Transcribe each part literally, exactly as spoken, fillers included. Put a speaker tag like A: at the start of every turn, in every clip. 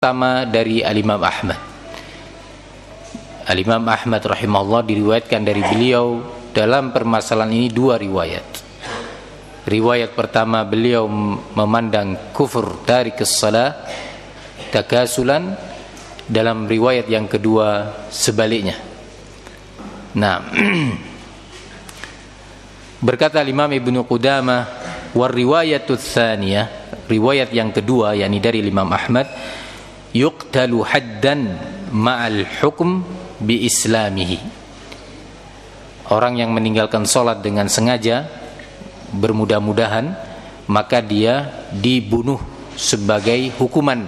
A: Pertama dari Al-Imam Ahmad. Al-Imam Ahmad rahimahullah diriwayatkan dari beliau dalam permasalahan ini dua riwayat. Riwayat pertama beliau memandang kufur tarikus shalah takasulan, dalam riwayat yang kedua sebaliknya. Nah, berkata Imam Ibnu Qudamah, war riwayatut tsaniyah, riwayat yang kedua yakni dari Imam Ahmad, yuqtalu haddan ma'al hukm bi islamihi. Orang yang meninggalkan salat dengan sengaja, bermudah-mudahan, maka dia dibunuh sebagai hukuman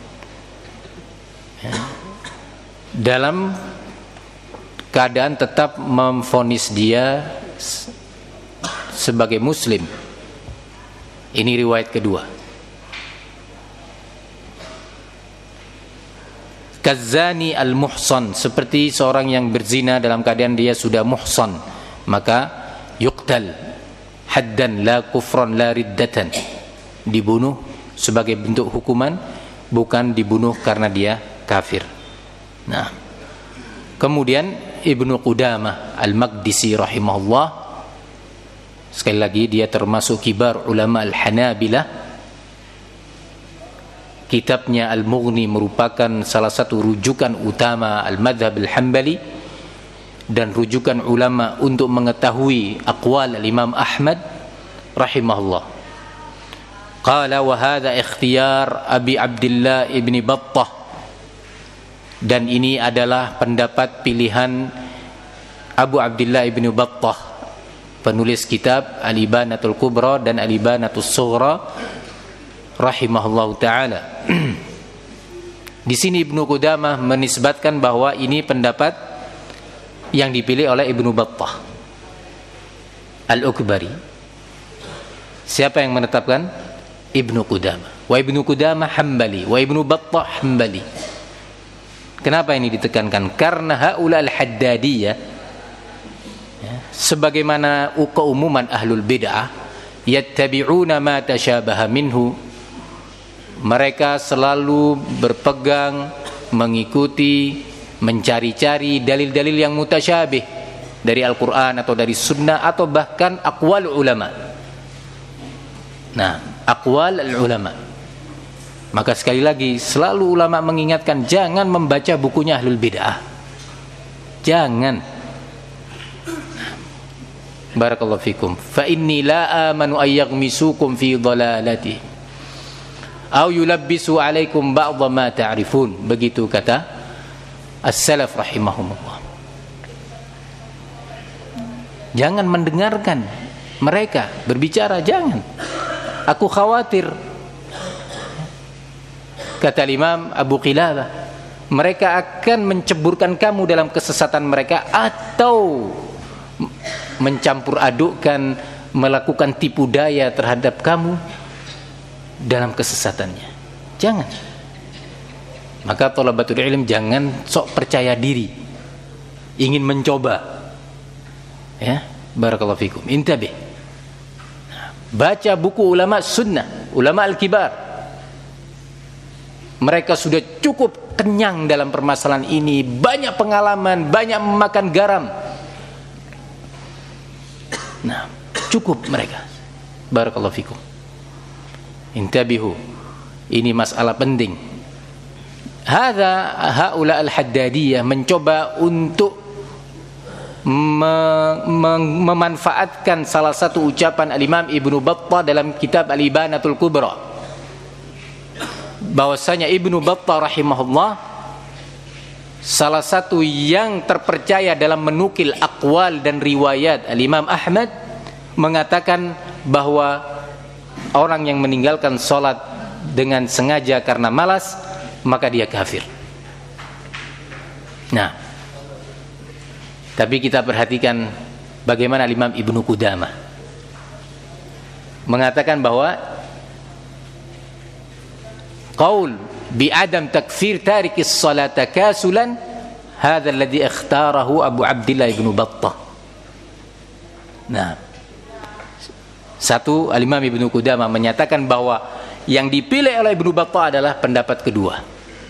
A: dalam keadaan tetap memvonis dia sebagai muslim. Ini riwayat kedua. Kazani al-muhsan, seperti seorang yang berzina dalam keadaan dia sudah muhsan, maka yuqtal haddan la kufran la riddatan, dibunuh sebagai bentuk hukuman, bukan dibunuh karena dia kafir. Nah, kemudian Ibnu Qudamah Al-Maqdisi rahimahullah, sekali lagi dia termasuk kibar ulama Al-Hanabilah. Kitabnya Al-Mughni merupakan salah satu rujukan utama Al-Madhhab Al-Hambali dan rujukan ulama untuk mengetahui aqwal Al-Imam Ahmad rahimahullah. Qala wa hadha ikhtiyar Abi Abdullah Ibn Battah, dan ini adalah pendapat pilihan Abu Abdullah Ibn Battah, penulis kitab Al-Ibanatul Kubra dan Al-Ibanatul Sughra rahimahullahu taala. Di sini Ibnu Qudamah menisbatkan bahwa ini pendapat yang dipilih oleh Ibnu Battah Al-Ukbari. Siapa yang menetapkan? Ibnu Qudamah. Wa Ibnu Qudamah Hambali, wa Ibnu Battah Hambali. Kenapa ini ditekankan? Karena haula al-haddadiyah, ya, sebagaimana keumuman ahlul bid'ah, yattabi'una ma tashabaha minhu, mereka selalu berpegang, mengikuti, mencari-cari dalil-dalil yang mutasyabih dari Al-Quran atau dari Sunnah atau bahkan aqwal ulama. Nah, aqwal ulama. Maka sekali lagi selalu ulama mengingatkan, jangan membaca bukunya ahlul bid'ah. Jangan. Barakallahu fikum. Fa inni la amanu ay yaghmisukum fi dhalalati au yulabbisu alaikum ba'dha ma ta'rifun. Begitu kata as-salaf rahimahumullah. Jangan mendengarkan mereka berbicara, jangan. Aku khawatir, kata Imam Abu Qilabah, mereka akan menceburkan kamu dalam kesesatan mereka atau mencampur adukkan, melakukan tipu daya terhadap kamu dalam kesesatannya. Jangan. Maka thalabatul ilm jangan sok percaya diri, ingin mencoba. Ya, barakallahu fikum. Intabih. Baca buku ulama sunnah, ulama al-kibar. Mereka sudah cukup kenyang dalam permasalahan ini, banyak pengalaman, banyak memakan garam. Nah, cukup mereka. Barakallahu fikum. Intabihu, ini masalah penting. Hadza haula al-haddadiyah mencoba untuk me- me- memanfaatkan salah satu ucapan al-Imam Ibnu Battah dalam kitab Al-Ibanatul Kubra, bahwasanya Ibnu Battah rahimahullah salah satu yang terpercaya dalam menukil aqwal dan riwayat al-Imam Ahmad mengatakan bahwa orang yang meninggalkan sholat dengan sengaja karena malas, maka dia kafir. Nah, tapi kita perhatikan bagaimana Imam Ibnu Qudamah mengatakan bahwa qaul bi adam takfir tarikis salat takasulan, hadza alladhi ikhtarahu Abu Abdullah Ibnu Battah. Nah, satu, Al-Imam Ibnu Qudamah menyatakan bahwa yang dipilih oleh Ibnu Battah adalah pendapat kedua.